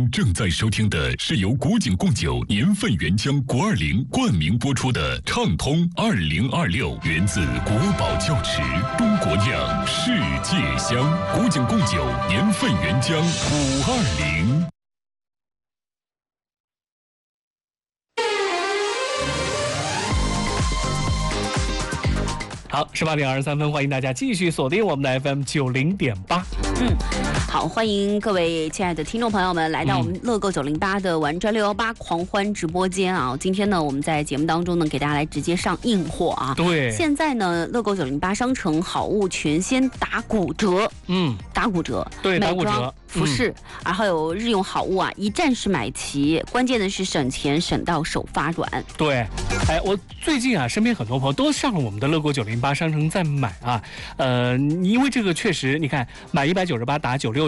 您正在收听的是由古井贡酒年份原浆国20冠名播出的畅通2026，源自国宝窖池，中国酿，世界香。古井贡酒年份原浆520。 好，18点23分，欢迎大家继续锁定我们的 FM 90.8。 好，欢迎各位亲爱的听众朋友们来到我们乐购908的玩转618狂欢直播间啊！今天呢，我们在节目当中呢，给大家来直接上硬货啊。 对， 现在呢，乐购908商城好物全线打骨折，打骨折， 对，打骨折。 服饰，还有日用好物啊，一站式买齐，关键的是省钱省到手发软。 对，我最近啊，身边很多朋友都上了我们的乐购908商城在买啊，因为这个确实，你看买198打96。